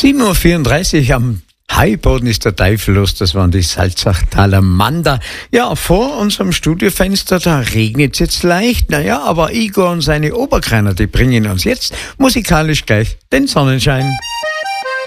7:34 Uhr am Haiboden ist der Teufel los, das waren die Salzachtaler Manda. Ja, vor unserem Studiofenster, da regnet es jetzt leicht. Naja, aber Igor und seine Oberkreiner, die bringen uns jetzt musikalisch gleich den Sonnenschein.